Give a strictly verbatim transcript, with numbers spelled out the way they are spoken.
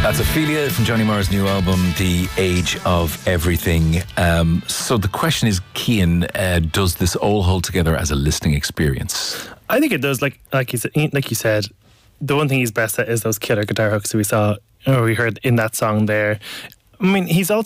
That's Ophelia from Johnny Marr's new album, The Age of Everything. Um, so the question is, Cian, uh, does this all hold together as a listening experience? I think it does. Like like you said, like you said, the one thing he's best at is those killer guitar hooks that we saw, or we heard in that song there. I mean, he's also